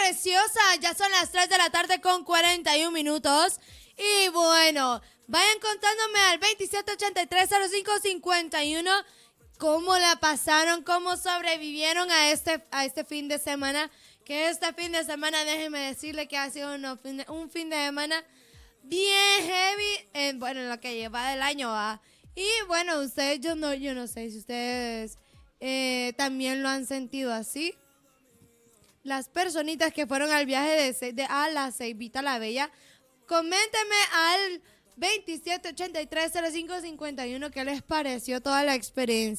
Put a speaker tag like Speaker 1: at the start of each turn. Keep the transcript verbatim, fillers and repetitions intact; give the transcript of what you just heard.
Speaker 1: preciosa. Ya son las tres de la tarde con cuarenta y un minutos. Y bueno, vayan contándome al veintisiete ochenta y tres cero cinco cincuenta y uno cómo la pasaron, cómo sobrevivieron a este, a este fin de semana. Que este fin de semana, déjenme decirle que ha sido uno, un fin de semana bien heavy, en, bueno, en lo que lleva del año, ¿va? Y bueno, ustedes, yo no, yo no sé si ustedes eh, también lo han sentido así. Las personitas que fueron al viaje de, de a la Ceibita la Bella, coméntenme al veintisiete ochenta y tres cero cinco cincuenta y uno qué les pareció toda la experiencia.